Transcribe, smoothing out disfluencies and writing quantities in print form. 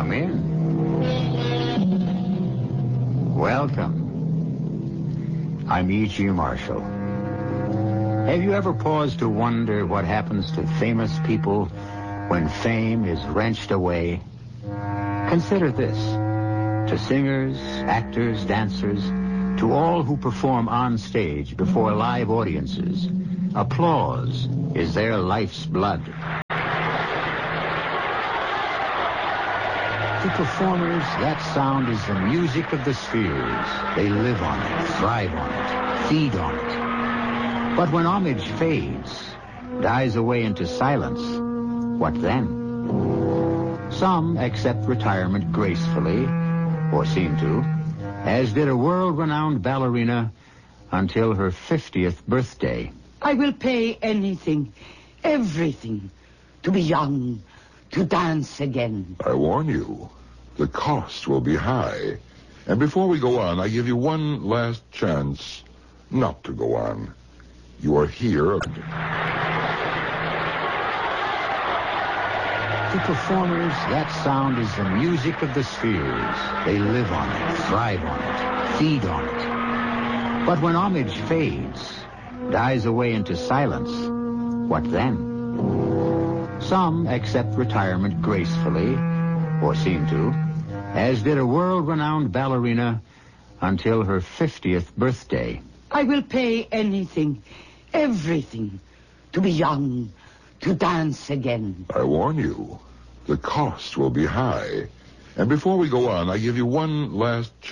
Come in. Welcome. I'm E.G. Marshall. Have you ever paused to wonder what happens to famous people when fame is wrenched away? Consider this. To singers, actors, dancers, to all who perform on stage before live audiences, applause is their life's blood. To performers, that sound is the music of the spheres. They live on it, thrive on it, feed on it. But when homage fades, dies away into silence, what then? Some accept retirement gracefully, or seem to, as did a world-renowned ballerina until her 50th birthday. I will pay anything, everything, to be young, to dance again. I warn you, the cost will be high. And before we go on, I give you one last chance not to go on. You are here. To performers, that sound is the music of the spheres. They live on it, thrive on it, feed on it. But when homage fades, dies away into silence, what then? Some accept retirement gracefully, or seem to, as did a world-renowned ballerina until her 50th birthday. I will pay anything, everything, to be young, to dance again. I warn you, the cost will be high. And before we go on, I give you one last chance.